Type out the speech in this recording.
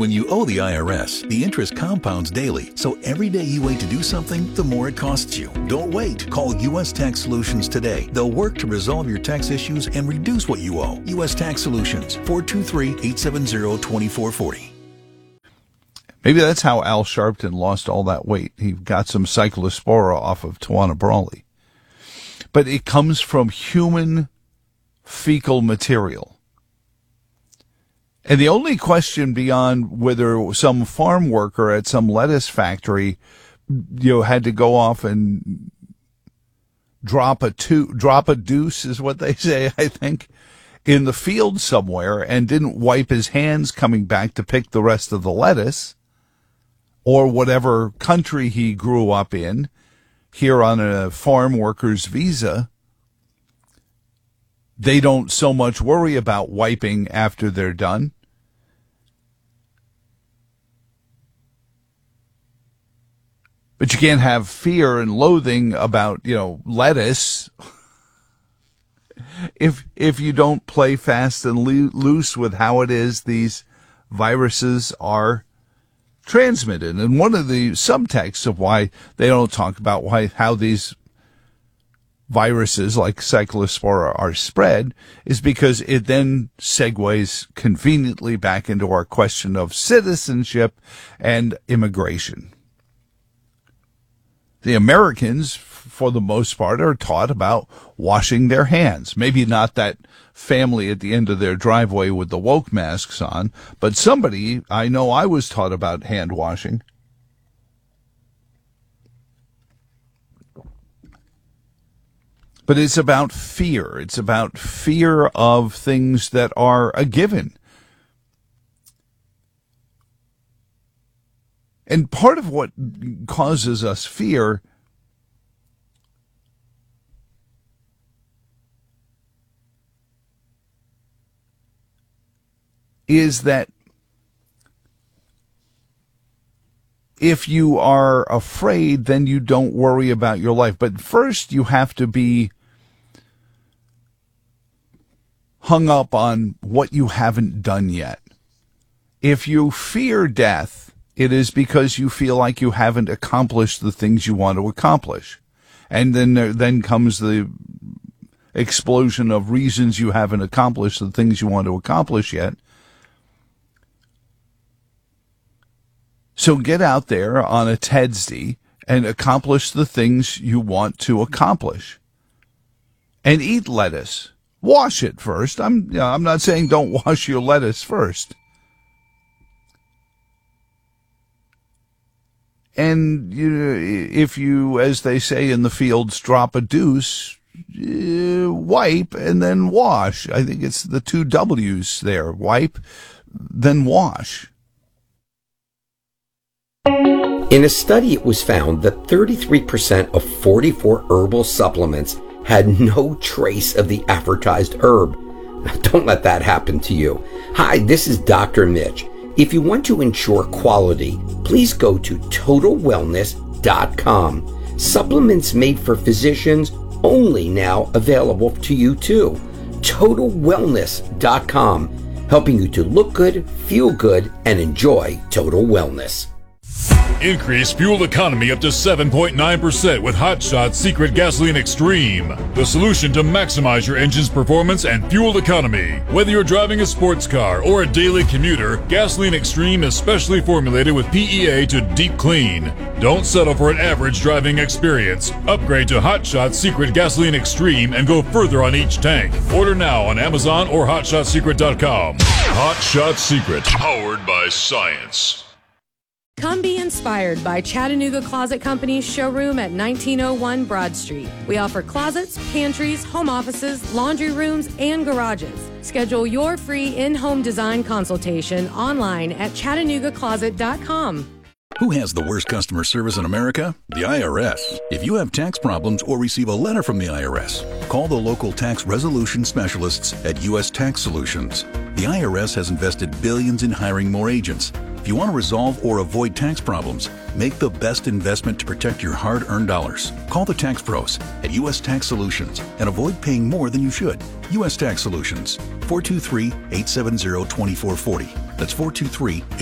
When you owe the IRS, the interest compounds daily, so every day you wait to do something, the more it costs you. Don't wait. Call U.S. Tax Solutions today. They'll work to resolve your tax issues and reduce what you owe. U.S. Tax Solutions, 423-870-2440. Maybe that's how Al Sharpton lost all that weight. He got some cyclospora off of Tawana Brawley. But it comes from human fecal material. And the only question beyond whether some farm worker at some lettuce factory, had to go off and drop a deuce is what they say, I think, in the field somewhere and didn't wipe his hands coming back to pick the rest of the lettuce, or whatever country he grew up in, here on a farm worker's visa, they don't so much worry about wiping after they're done. But you can't have fear and loathing about, lettuce if you don't play fast and loose with how it is these viruses are transmitted. And one of the subtexts of why they don't talk about how these viruses like cyclospora are spread is because it then segues conveniently back into our question of citizenship and immigration. The Americans, for the most part, are taught about washing their hands. Maybe not that family at the end of their driveway with the woke masks on, but somebody, I know I was taught about hand washing. But it's about fear. It's about fear of things that are a given. And part of what causes us fear is that if you are afraid, then you don't worry about your life. But first, you have to be hung up on what you haven't done yet. If you fear death, it is because you feel like you haven't accomplished the things you want to accomplish. And then comes the explosion of reasons you haven't accomplished the things you want to accomplish yet. So get out there on a TEDSD and accomplish the things you want to accomplish. And eat lettuce. Wash it first. I'm not saying don't wash your lettuce first. And if you, as they say in the fields, drop a deuce, wipe and then wash. I think it's the two W's there. Wipe, then wash. In a study, it was found that 33% of 44 herbal supplements had no trace of the advertised herb. Now, don't let that happen to you. Hi, this is Dr. Mitch. If you want to ensure quality, please go to TotalWellness.com. Supplements made for physicians only now available to you too. TotalWellness.com, helping you to look good, feel good, and enjoy total wellness. Increase fuel economy up to 7.9% with Hot Shot Secret Gasoline Extreme, the solution to maximize your engine's performance and fuel economy. Whether you're driving a sports car or a daily commuter, Gasoline Extreme is specially formulated with PEA to deep clean. Don't settle for an average driving experience. Upgrade to Hot Shot Secret Gasoline Extreme and go further on each tank. Order now on Amazon or HotShotSecret.com. Hot Shot Secret, powered by science. Come be inspired by Chattanooga Closet Company's showroom at 1901 Broad Street. We offer closets, pantries, home offices, laundry rooms, and garages. Schedule your free in-home design consultation online at ChattanoogaCloset.com. Who has the worst customer service in America? The IRS. If you have tax problems or receive a letter from the IRS, call the local tax resolution specialists at U.S. Tax Solutions. The IRS has invested billions in hiring more agents. If you want to resolve or avoid tax problems, make the best investment to protect your hard-earned dollars. Call the tax pros at U.S. Tax Solutions and avoid paying more than you should. U.S. Tax Solutions, 423-870-2440. That's 423